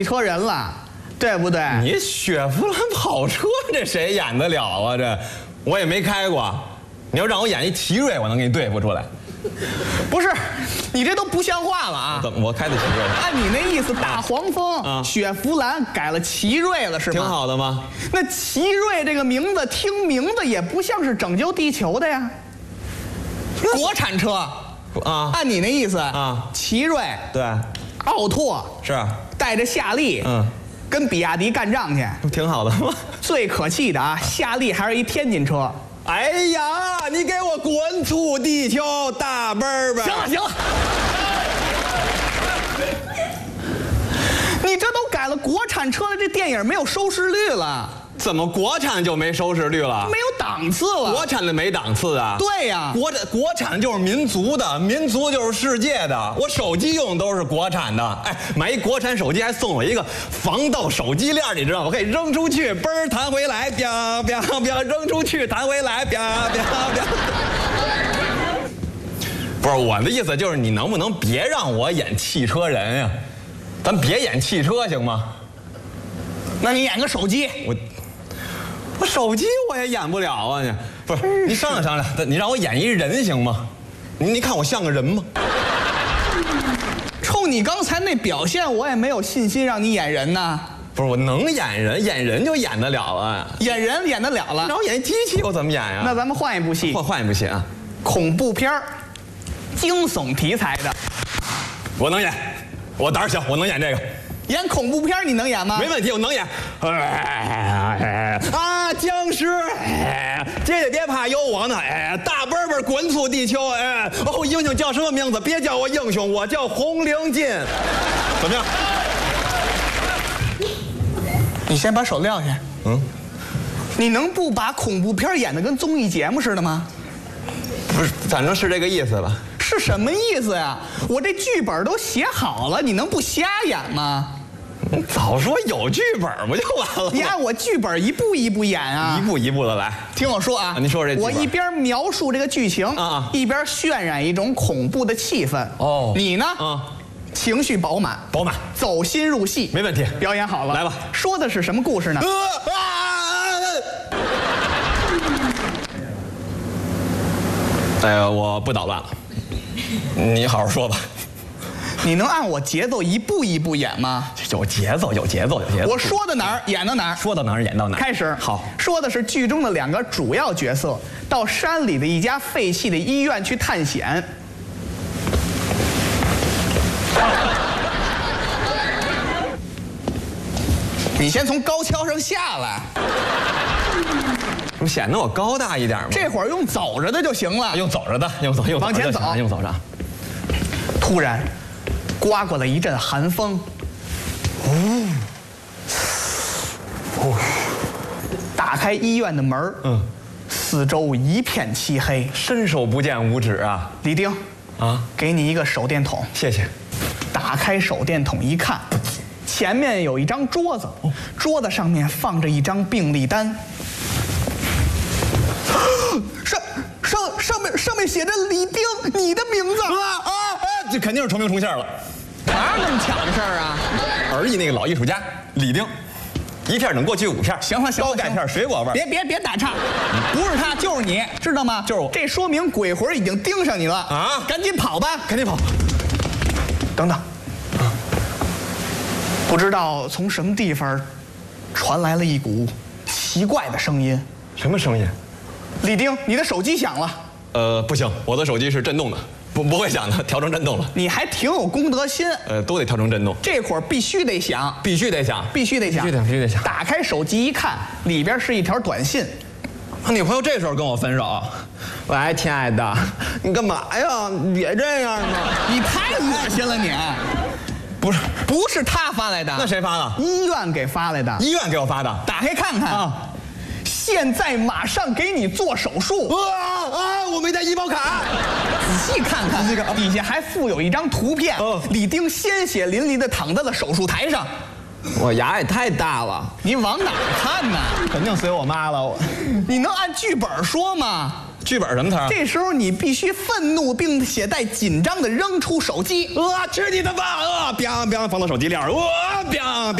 车人了，对不对？ 你雪佛兰跑车这谁演得了啊？这我也没开过。你要让我演一奇瑞，我能给你对付出来。 不是，你这都不像话了啊！ 怎么我开的奇瑞？ 按你那意思，大黄蜂、雪佛兰改了奇瑞了是吗？ 挺好的吗？ 那奇瑞这个名字，听名字也不像是拯救地球的呀。国产车啊， 按你那意思啊， 奇瑞对， 奥拓是带着夏利，跟比亚迪干仗去， 不挺好的吗？ 最可气的啊，夏利还是一天津车。 哎呀，你给我滚出地球大辈儿吧！ 行了行了，你这都改了国产车了，这电影没有收视率了。 怎么国产就没收视率了？ 没有档次了。 国产的没档次啊？ 对呀， 国产就是民族的，民族就是世界的。我手机用的都是国产的，哎，买一国产手机还送我一个防盗手机链，你知道吗？我可以扔出去，嘣儿弹回来，啪啪啪，扔出去弹回来，啪啪啪。不是我的意思，就是你能不能别让我演汽车人呀？咱别演汽车行吗？ 那你演个手机， 我手机我也演不了啊！你不是你商量商量，你让我演一人行吗？你看我像个人吗？ 冲你刚才那表现，我也没有信心让你演人呢。 不是我能演人，演人就演得了啊！ 演人演得了了， 让我演一机器，我怎么演呀？ 那咱们换一部戏， 换一部戏啊！ 恐怖片儿，惊悚题材的， 我能演，我胆儿小，我能演这个。 演恐怖片你能演吗？ 没问题，我能演。啊，僵尸！姐姐别怕，有我呢！哎，大本本滚出地球！哎，哦，英雄叫什么名字？别叫我英雄，我叫红领巾。怎么样？ 你先把手撂下。你能不把恐怖片演得跟综艺节目似的吗？ 不是，反正是这个意思吧。 是什么意思呀？我这剧本都写好了，你能不瞎演吗？ 早说有剧本不就完了吗？ 你按我剧本一步一步演啊， 一步一步的来。 听我说啊， 你说这， 我一边描述这个剧情啊，一边渲染一种恐怖的气氛。哦，你呢？情绪饱满，走心入戏， 没问题。 表演好了， 来吧。 说的是什么故事呢？ 哎呀，我不捣乱了，你好好说吧。 你能按我节奏一步一步演吗？ 有节奏。我说到哪儿演到哪儿， 说到哪儿演到哪儿。 开始。 好， 说的是剧中的两个主要角色到山里的一家废弃的医院去探险。你先从高跷上下来。 不显得我高大一点吗？ 这会儿用走着的就行了。 用走着的， 往前走， 用走着。 突然，刮过了一阵寒风。打开医院的门，四周一片漆黑， 伸手不见五指啊！ 李丁，给你一个手电筒， 谢谢。 打开手电筒一看，前面有一张桌子，桌子上面放着一张病历单。上面写着李丁，你的名字这肯定是重名重姓了。 哪有那么巧的事儿啊？ 儿艺那个老艺术家李丁，一片能过去5片。 行了， 高钙片，水果味。 别打岔，不是他就是你，知道吗？ 就是我。 这说明鬼魂已经盯上你了啊！赶紧跑吧， 赶紧跑！ 等等，不知道从什么地方传来了一股奇怪的声音。 什么声音？ 李丁，你的手机响了。 不行，我的手机是震动的，不会响的，调成震动了。 你还挺有公德心。 都得调成震动。 这会儿必须得响， 必须得响。 打开手机一看，里边是一条短信。 他女朋友这时候跟我分手。喂，亲爱的，你干嘛呀？你别这样嘛！ 你太恶心了你。不是他发来的。 那谁发的？ 医院给发来的。 医院给我发的。 打开看看啊。现在马上给你做手术！ 我没带医保卡。 仔细看看，底下还附有一张图片。李丁鲜血淋漓地躺在了手术台上。 我牙也太大了， 你往哪儿看呢？ 肯定随我妈了。 你能按剧本说吗？ 剧本什么词儿？ 这时候你必须愤怒并且带紧张的扔出手机。 去你的吧！biang biang，放到手机链，biang biang。